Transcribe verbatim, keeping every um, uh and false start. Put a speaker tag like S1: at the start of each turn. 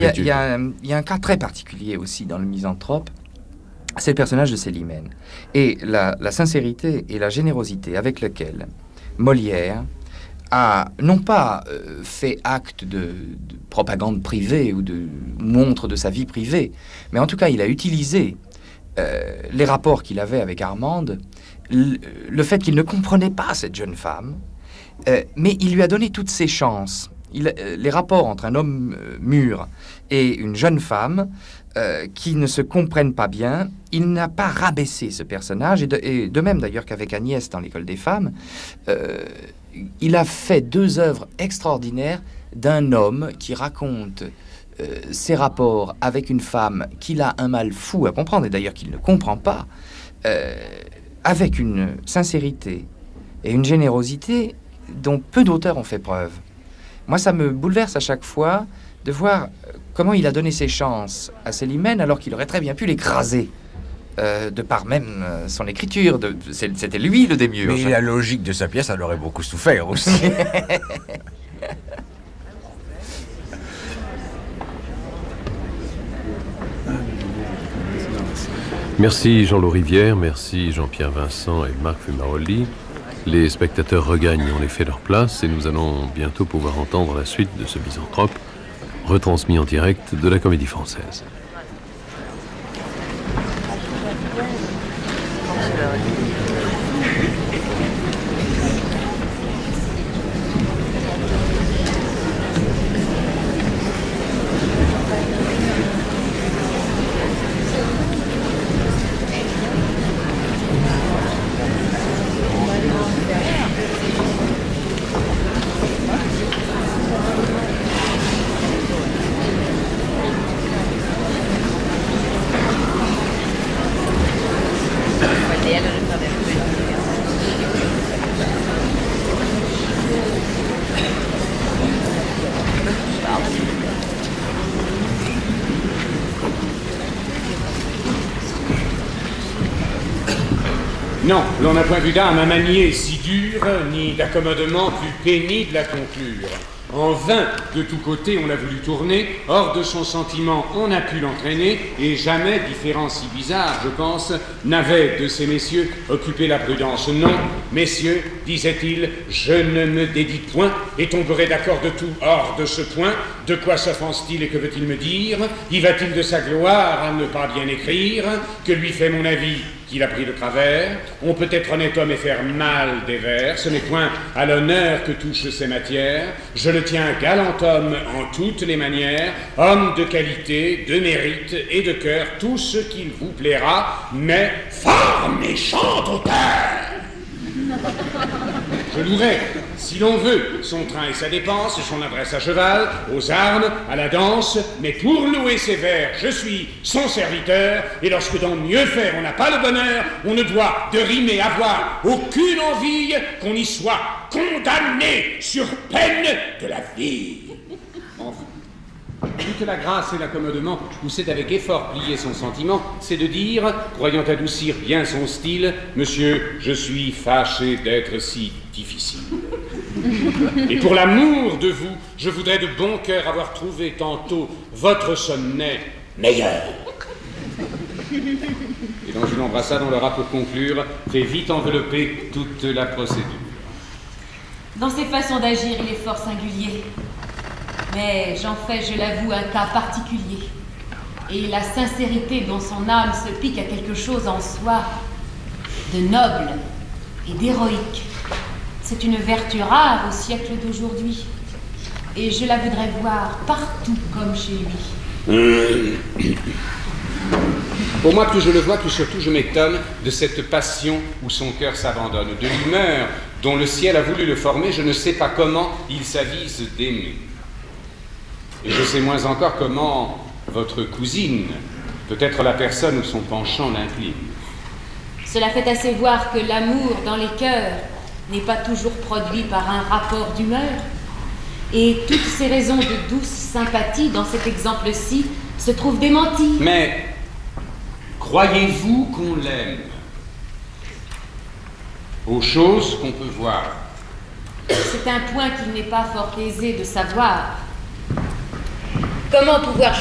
S1: Il y a, il y a, il y a un cas très particulier aussi dans le Misanthrope, c'est le personnage de Célimène. Et la, la sincérité et la générosité avec laquelle Molière a non pas euh, fait acte de, de propagande privée ou de montre de sa vie privée, mais en tout cas il a utilisé euh, les rapports qu'il avait avec Armande, le, le fait qu'il ne comprenait pas cette jeune femme, euh, mais il lui a donné toutes ses chances. Il, euh, les rapports entre un homme euh, mûr et une jeune femme euh, qui ne se comprennent pas bien, il n'a pas rabaissé ce personnage, et de, et de même d'ailleurs qu'avec Agnès dans l'École des femmes, euh, il a fait deux œuvres extraordinaires d'un homme qui raconte euh, ses rapports avec une femme qu'il a un mal fou à comprendre, et d'ailleurs qu'il ne comprend pas, euh, avec une sincérité et une générosité dont peu d'auteurs ont fait preuve. Moi, ça me bouleverse à chaque fois de voir comment il a donné ses chances à Célimène alors qu'il aurait très bien pu l'écraser. Euh, de par même euh, son écriture, de, c'était lui le démiurge.
S2: Mais la logique de sa pièce, elle aurait beaucoup souffert aussi.
S3: Merci Jean-Loup Rivière, merci Jean-Pierre Vincent et Marc Fumaroli. Les spectateurs regagnent en effet leur place et nous allons bientôt pouvoir entendre la suite de ce Misanthrope, retransmis en direct de la Comédie Française.
S4: Non, l'on n'a point vu d'âme à manier si dure, ni d'accommodement plus pénible à conclure. En vain, de tous côtés, on l'a voulu tourner, hors de son sentiment, on a pu l'entraîner, et jamais différence si bizarre, je pense, n'avait de ces messieurs occupé la prudence. Non, messieurs, disait-il, je ne me dédie point, et tomberai d'accord de tout hors de ce point. De quoi s'offense-t-il et que veut-il me dire? Y va-t-il de sa gloire à ne pas bien écrire? Que lui fait mon avis qu'il a pris de travers? On peut être honnête homme et faire mal des vers, ce n'est point à l'honneur que touchent ces matières. Je le tiens galant homme en toutes les manières, homme de qualité, de mérite et de cœur, tout ce qu'il vous plaira, mais fort méchant auteur. Je louerai, si l'on veut, son train et sa dépense, son adresse à cheval, aux armes, à la danse, mais pour louer ses vers, je suis son serviteur, et lorsque dans mieux faire on n'a pas le bonheur, on ne doit de rimer avoir aucune envie qu'on y soit condamné sur peine de la vie. Enfin, toute la grâce et l'accommodement où c'est avec effort plier son sentiment, c'est de dire, croyant adoucir bien son style, monsieur, je suis fâché d'être si difficile. Et pour l'amour de vous, je voudrais de bon cœur avoir trouvé tantôt votre sonnet meilleur. Et dans une embrassade, on l'aura pour conclure, fait vite envelopper toute la procédure.
S5: Dans ses façons d'agir, il est fort singulier. Mais j'en fais, je l'avoue, un cas particulier. Et la sincérité dont son âme se pique à quelque chose en soi de noble et d'héroïque. C'est une vertu rare au siècle d'aujourd'hui. Et je la voudrais voir partout comme chez lui.
S4: Euh... Pour moi, plus je le vois, plus surtout je m'étonne de cette passion où son cœur s'abandonne, de l'humeur dont le ciel a voulu le former, je ne sais pas comment il s'avise d'aimer. Et je sais moins encore comment votre cousine peut être la personne où son penchant l'incline.
S5: Cela fait assez voir que l'amour dans les cœurs n'est pas toujours produit par un rapport d'humeur. Et toutes ces raisons de douce sympathie dans cet exemple-ci se trouvent démenties.
S4: Mais croyez-vous qu'on l'aime aux choses qu'on peut voir?
S5: C'est un point qu'il n'est pas fort aisé de savoir. Comment pouvoir